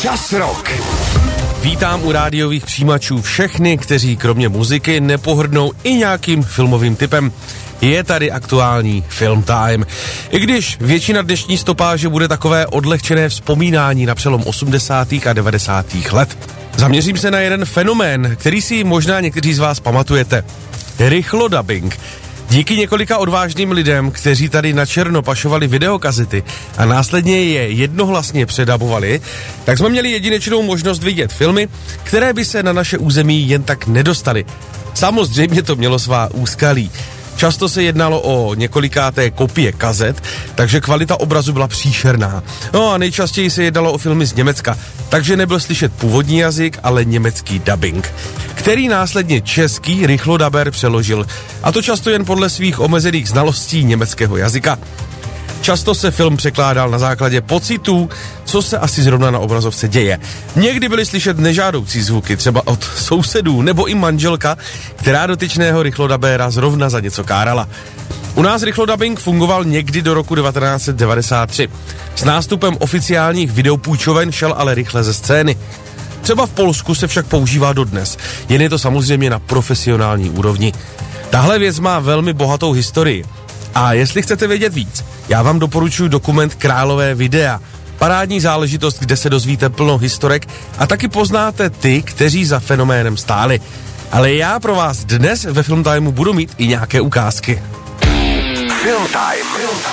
Čas Rock. Vítám u rádiových přijímačů všechny, kteří kromě muziky nepohrdnou i nějakým filmovým typem. Je tady aktuální Film Time. I když většina dnešní stopáže bude takové odlehčené vzpomínání na přelom 80. a 90. let. Zaměřím se na jeden fenomén, který si možná někteří z vás pamatujete. Rychlodubbing. Díky několika odvážným lidem, kteří tady na černo pašovali videokazety a následně je jednohlasně předabovali, tak jsme měli jedinečnou možnost vidět filmy, které by se na naše území jen tak nedostaly. Samozřejmě to mělo svá úskalí. Často se jednalo o několikáté kopie kazet, takže kvalita obrazu byla příšerná. No a nejčastěji se jednalo o filmy z Německa, takže nebyl slyšet původní jazyk, ale německý dubbing, který následně český rychlodaber přeložil, a to často jen podle svých omezených znalostí německého jazyka. Často se film překládal na základě pocitů, co se asi zrovna na obrazovce děje. Někdy byly slyšet nežádoucí zvuky, třeba od sousedů, nebo i manželka, která dotyčného rychlodabéra zrovna za něco kárala. U nás rychlodubbing fungoval někdy do roku 1993. S nástupem oficiálních videopůjčoven šel ale rychle ze scény. Třeba v Polsku se však používá dodnes, jen je to samozřejmě na profesionální úrovni. Tahle věc má velmi bohatou historii. A jestli chcete vědět víc, já vám doporučuji dokument Králové videa. Parádní záležitost, kde se dozvíte plno historek a taky poznáte ty, kteří za fenoménem stáli. Ale já pro vás dnes ve Film Timeu budu mít i nějaké ukázky. Film Time.